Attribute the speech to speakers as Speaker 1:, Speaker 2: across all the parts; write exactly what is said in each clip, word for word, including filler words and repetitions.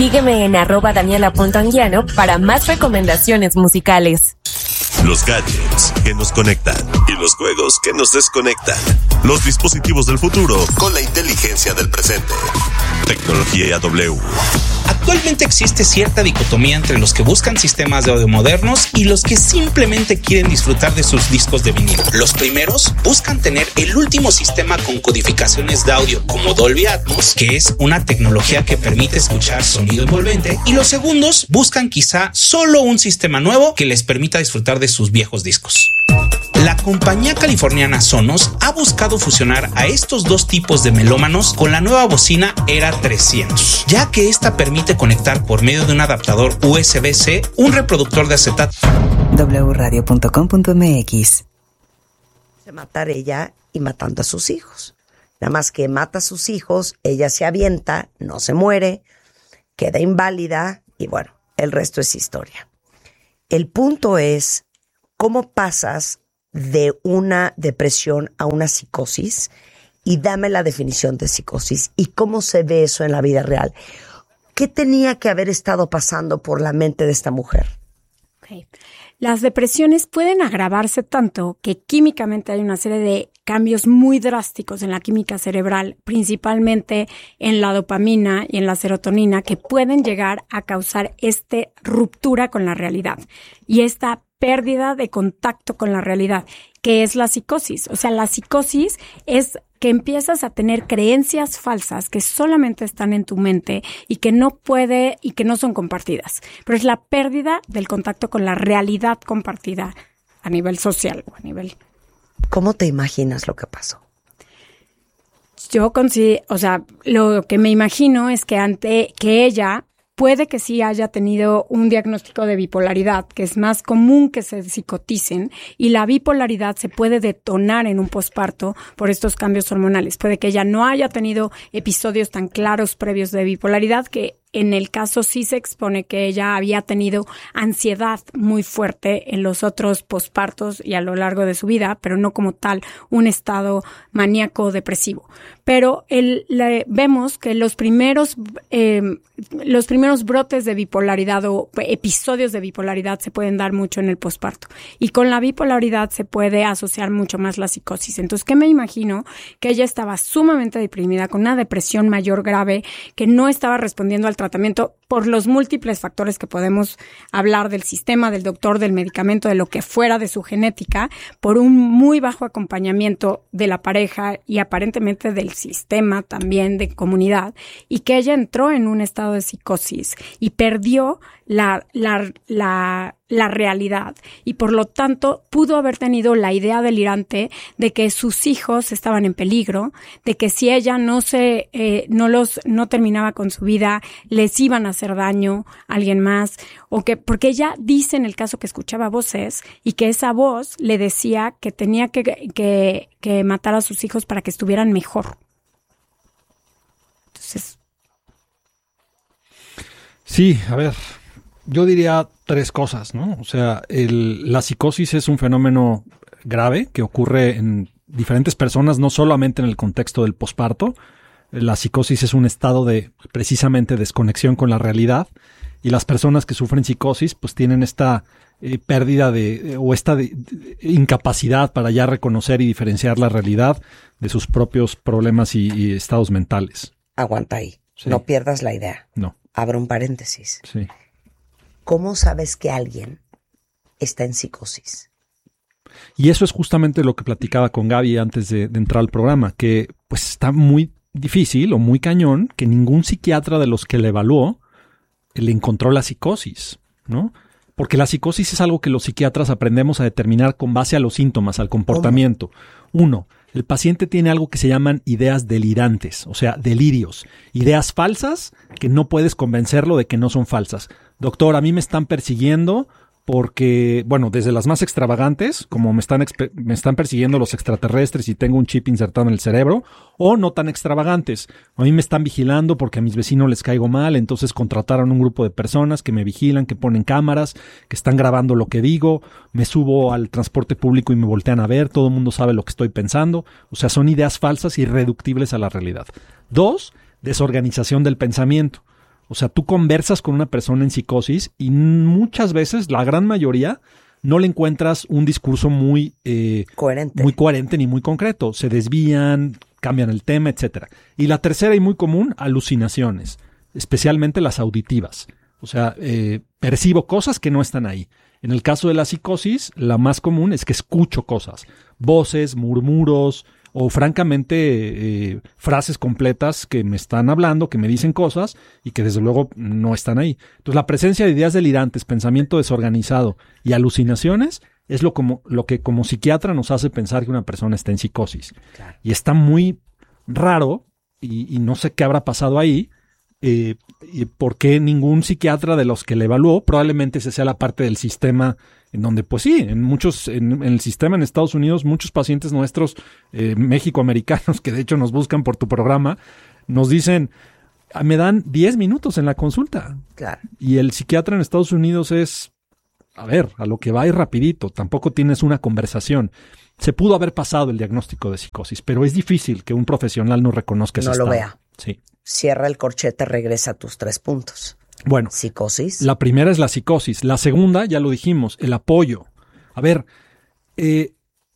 Speaker 1: Sígueme en arroba daniela.anguiano para más recomendaciones musicales.
Speaker 2: Los gadgets que nos conectan y los juegos que nos desconectan. Los dispositivos del futuro con la inteligencia del presente. Tecnología W.
Speaker 3: Actualmente existe cierta dicotomía entre los que buscan sistemas de audio modernos y los que simplemente quieren disfrutar de sus discos de vinilo. Los primeros buscan tener el último sistema con codificaciones de audio como Dolby Atmos, que es una tecnología que permite escuchar sonido envolvente, y los segundos buscan quizá solo un sistema nuevo que les permita disfrutar de sus viejos discos. La compañía californiana Sonos ha buscado fusionar a estos dos tipos de melómanos con la nueva bocina Era trescientos, ya que esta permite conectar por medio de un adaptador U S B C un reproductor de acetato.
Speaker 4: doble u radio punto com punto eme equis.
Speaker 5: Se matar ella y matando a sus hijos. Nada más que mata a sus hijos, ella se avienta, no se muere, queda inválida y bueno, el resto es historia. El punto es cómo pasas de una depresión a una psicosis, y dame la definición de psicosis y cómo se ve eso en la vida real. ¿Qué tenía que haber estado pasando por la mente de esta mujer?
Speaker 6: Okay. Las depresiones pueden agravarse tanto que químicamente hay una serie de cambios muy drásticos en la química cerebral, principalmente en la dopamina y en la serotonina, que pueden llegar a causar esta ruptura con la realidad y esta pérdida de contacto con la realidad, que es la psicosis. O sea, la psicosis es que empiezas a tener creencias falsas que solamente están en tu mente y que no puede y que no son compartidas. Pero es la pérdida del contacto con la realidad compartida a nivel social o a nivel.
Speaker 5: ¿Cómo te imaginas lo que pasó?
Speaker 6: Yo considero, o sea, lo que me imagino es que ante que ella puede que sí haya tenido un diagnóstico de bipolaridad, que es más común que se psicoticen, y la bipolaridad se puede detonar en un posparto por estos cambios hormonales. Puede que ella no haya tenido episodios tan claros previos de bipolaridad, que en el caso sí se expone que ella había tenido ansiedad muy fuerte en los otros pospartos y a lo largo de su vida, pero no como tal un estado maníaco depresivo. Pero el, le, vemos que los primeros, eh, los primeros brotes de bipolaridad o episodios de bipolaridad se pueden dar mucho en el posparto. Y con la bipolaridad se puede asociar mucho más la psicosis. Entonces, ¿qué me imagino? Que ella estaba sumamente deprimida, con una depresión mayor grave, que no estaba respondiendo al tratamiento por los múltiples factores que podemos hablar del sistema, del doctor, del medicamento, de lo que fuera de su genética, por un muy bajo acompañamiento de la pareja y aparentemente del sistema también de comunidad, y que ella entró en un estado de psicosis y perdió la, la, la, la realidad, y por lo tanto pudo haber tenido la idea delirante de que sus hijos estaban en peligro, de que si ella no se eh, no los no terminaba con su vida, les iban a hacer daño a alguien más, o que porque ella dice en el caso que escuchaba voces y que esa voz le decía que tenía que que, que matar a sus hijos para que estuvieran mejor. Entonces,
Speaker 7: sí, a ver, yo diría tres cosas, ¿no? O sea, el, la psicosis es un fenómeno grave que ocurre en diferentes personas, no solamente en el contexto del posparto. La psicosis es un estado de, precisamente, desconexión con la realidad, y las personas que sufren psicosis pues tienen esta eh, pérdida de, o esta de, de, incapacidad para ya reconocer y diferenciar la realidad de sus propios problemas y, y estados mentales.
Speaker 5: Aguanta ahí,
Speaker 7: sí.
Speaker 5: No pierdas la idea.
Speaker 7: No.
Speaker 5: Abro un paréntesis.
Speaker 7: Sí.
Speaker 5: ¿Cómo sabes que alguien está en psicosis?
Speaker 7: Y eso es justamente lo que platicaba con Gaby antes de, de entrar al programa, que pues está muy difícil o muy cañón que ningún psiquiatra de los que le evaluó le encontró la psicosis, ¿no? Porque la psicosis es algo que los psiquiatras aprendemos a determinar con base a los síntomas, al comportamiento. ¿Cómo? Uno, el paciente tiene algo que se llaman ideas delirantes, o sea, delirios. Ideas falsas que no puedes convencerlo de que no son falsas. Doctor, a mí me están persiguiendo porque, bueno, desde las más extravagantes, como me están, exp- me están persiguiendo los extraterrestres y tengo un chip insertado en el cerebro, o no tan extravagantes. A mí me están vigilando porque a mis vecinos les caigo mal, entonces contrataron un grupo de personas que me vigilan, que ponen cámaras, que están grabando lo que digo, me subo al transporte público y me voltean a ver, todo el mundo sabe lo que estoy pensando. O sea, son ideas falsas y irreductibles a la realidad. Dos, desorganización del pensamiento. O sea, tú conversas con una persona en psicosis y muchas veces, la gran mayoría, no le encuentras un discurso muy eh,
Speaker 5: coherente.
Speaker 7: muy coherente ni muy concreto. Se desvían, cambian el tema, etcétera. Y la tercera y muy común, alucinaciones, especialmente las auditivas. O sea, eh, percibo cosas que no están ahí. En el caso de la psicosis, la más común es que escucho cosas, voces, murmuros o francamente eh, frases completas que me están hablando, que me dicen cosas y que desde luego no están ahí. Entonces la presencia de ideas delirantes, pensamiento desorganizado y alucinaciones es lo, como, lo que como psiquiatra nos hace pensar que una persona está en psicosis. Claro. Y está muy raro y, y no sé qué habrá pasado ahí. Eh, y por qué ningún psiquiatra de los que le evaluó, probablemente ese sea la parte del sistema en donde, pues sí, en muchos, en, en el sistema en Estados Unidos, muchos pacientes nuestros, eh, mexicoamericanos, que de hecho nos buscan por tu programa, nos dicen, me dan diez minutos en la consulta.
Speaker 5: Claro.
Speaker 7: Y el psiquiatra en Estados Unidos es, a ver, a lo que va y rapidito, tampoco tienes una conversación. Se pudo haber pasado el diagnóstico de psicosis, pero es difícil que un profesional no reconozca ese
Speaker 5: no
Speaker 7: estado.
Speaker 5: lo vea.
Speaker 7: Sí.
Speaker 5: Cierra el corchete, regresa a tus tres puntos.
Speaker 7: Bueno,
Speaker 5: psicosis.
Speaker 7: La primera es la psicosis. La segunda, ya lo dijimos, el apoyo. A ver, eh,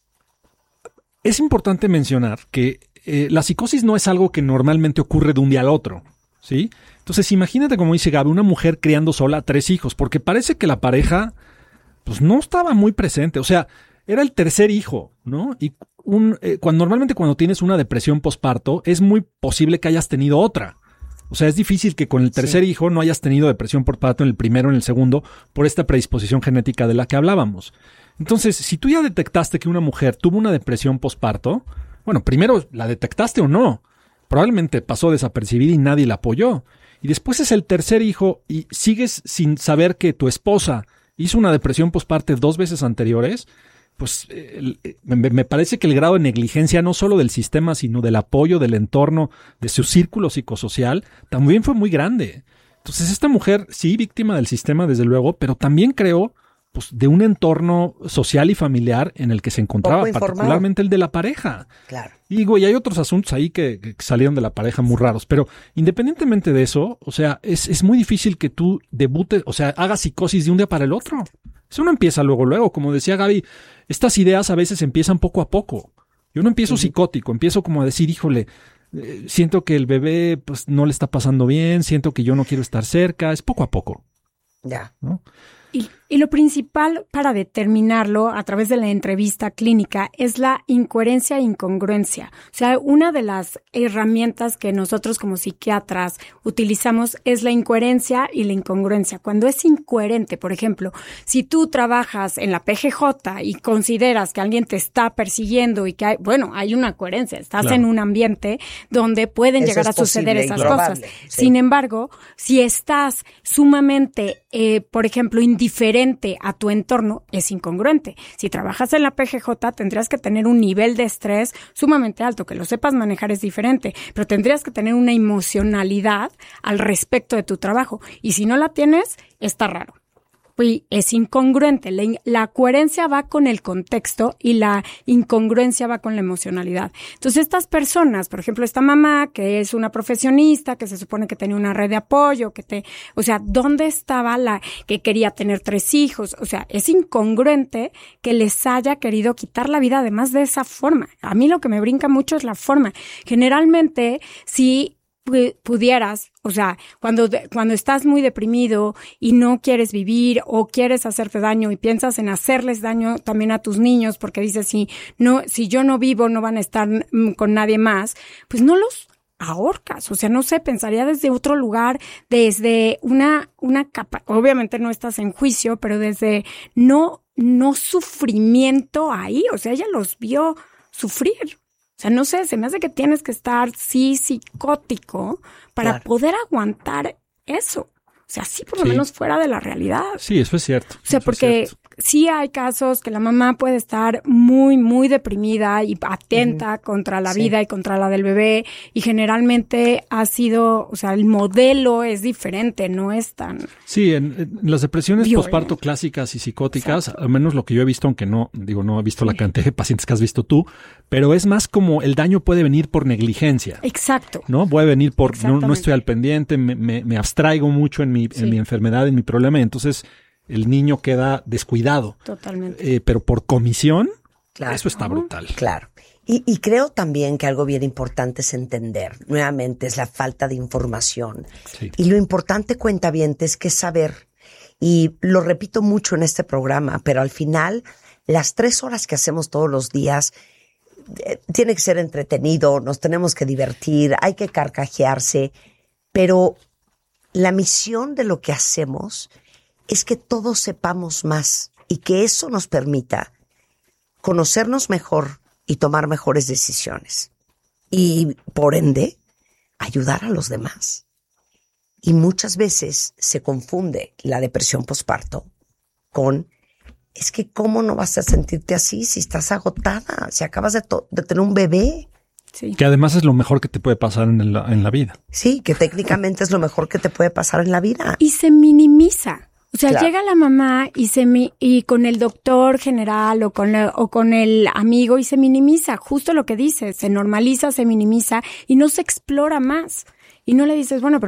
Speaker 7: es importante mencionar que eh, la psicosis no es algo que normalmente ocurre de un día al otro, ¿sí? Entonces, imagínate, como dice Gaby, una mujer criando sola a tres hijos, porque parece que la pareja, pues, no estaba muy presente. O sea, era el tercer hijo, ¿no? Y un, eh, cuando normalmente cuando tienes una depresión posparto, es muy posible que hayas tenido otra. O sea, es difícil que con el tercer sí. hijo no hayas tenido depresión posparto en el primero o en el segundo por esta predisposición genética de la que hablábamos. Entonces, si tú ya detectaste que una mujer tuvo una depresión posparto, bueno, primero, ¿la detectaste o no? Probablemente pasó desapercibida y nadie la apoyó. Y después es el tercer hijo y sigues sin saber que tu esposa hizo una depresión posparto dos veces anteriores. Pues eh, me, me parece que el grado de negligencia no solo del sistema, sino del apoyo del entorno, de su círculo psicosocial, también fue muy grande. Entonces esta mujer, sí, víctima del sistema desde luego, pero también creo pues, de un entorno social y familiar en el que se encontraba, particularmente el de la pareja.
Speaker 5: Claro.
Speaker 7: Y digo, y hay otros asuntos ahí que, que salieron de la pareja muy raros, pero independientemente de eso, o sea, es, es muy difícil que tú debutes, o sea, hagas psicosis de un día para el otro. Eso no empieza luego, luego. Como decía Gaby, estas ideas a veces empiezan poco a poco. Yo no empiezo uh-huh. psicótico, empiezo como a decir, híjole, eh, siento que el bebé pues no le está pasando bien, siento que yo no quiero estar cerca, es poco a poco.
Speaker 5: Ya.
Speaker 7: ¿No?
Speaker 6: Y, y lo principal para determinarlo a través de la entrevista clínica es la incoherencia e incongruencia. O sea, una de las herramientas que nosotros como psiquiatras utilizamos es la incoherencia y la incongruencia. Cuando es incoherente, por ejemplo, si tú trabajas en la P G J y consideras que alguien te está persiguiendo y que hay, bueno, hay una coherencia, estás claro. en un ambiente donde pueden
Speaker 5: Eso
Speaker 6: llegar
Speaker 5: es
Speaker 6: a suceder esas cosas.
Speaker 5: Sí.
Speaker 6: Sin embargo, si estás sumamente, eh, por ejemplo, indiferente a tu entorno, es incongruente. Si trabajas en la P G J, tendrías que tener un nivel de estrés sumamente alto. Que lo sepas manejar es diferente, pero tendrías que tener una emocionalidad al respecto de tu trabajo. Y si no la tienes, está raro. Y es incongruente. La, la coherencia va con el contexto y la incongruencia va con la emocionalidad. Entonces, estas personas, por ejemplo, esta mamá que es una profesionista, que se supone que tenía una red de apoyo, que te, o sea, ¿dónde estaba la que quería tener tres hijos? O sea, es incongruente que les haya querido quitar la vida además de esa forma. A mí lo que me brinca mucho es la forma. Generalmente, si pudieras, o sea, cuando, cuando estás muy deprimido y no quieres vivir o quieres hacerte daño y piensas en hacerles daño también a tus niños porque dices, si no, si yo no vivo no van a estar con nadie más, pues no los ahorcas. O sea, no sé, pensaría desde otro lugar, desde una, una capa, obviamente no estás en juicio, pero desde no, no sufrimiento ahí. O sea, ella los vio sufrir. O sea, no sé, se me hace que tienes que estar, sí, psicótico para claro. poder aguantar eso. O sea, sí, por lo sí. menos fuera de la realidad.
Speaker 7: Sí, eso es cierto.
Speaker 6: O sea, porque sí hay casos que la mamá puede estar muy, muy deprimida y atenta uh-huh. contra la sí. vida y contra la del bebé, y generalmente ha sido, o sea, el modelo es diferente, no es tan...
Speaker 7: Sí, en, en las depresiones posparto clásicas y psicóticas, Exacto. al menos lo que yo he visto, aunque no, digo, no he visto la cantidad de pacientes que has visto tú, pero es más como el daño puede venir por negligencia.
Speaker 6: Exacto.
Speaker 7: ¿No? Puede venir por no, no estoy al pendiente, me, me, me abstraigo mucho en mi, sí. en mi enfermedad, en mi problema, y entonces el niño queda descuidado.
Speaker 6: Totalmente.
Speaker 7: Eh, pero por comisión,
Speaker 5: claro.
Speaker 7: eso está brutal.
Speaker 5: Claro. Y, y creo también que algo bien importante es entender, nuevamente, es la falta de información. Sí. Y lo importante, cuentavientes, es que saber, y lo repito mucho en este programa, pero al final, las tres horas que hacemos todos los días, eh, tiene que ser entretenido, nos tenemos que divertir, hay que carcajearse, pero la misión de lo que hacemos es que todos sepamos más y que eso nos permita conocernos mejor y tomar mejores decisiones. Y, por ende, ayudar a los demás. Y muchas veces se confunde la depresión posparto con, es que ¿cómo no vas a sentirte así si estás agotada, si acabas de, to- de tener un bebé?
Speaker 7: Sí. Que además es lo mejor que te puede pasar en la, en la vida.
Speaker 5: Sí, que técnicamente es lo mejor que te puede pasar en la vida.
Speaker 6: Y se minimiza. O sea,
Speaker 5: Claro.
Speaker 6: llega la mamá y se mi, y con el doctor general o con la, o con el amigo y se minimiza, justo lo que dices, se normaliza, se minimiza y no se explora más. Y no le dices, bueno, pero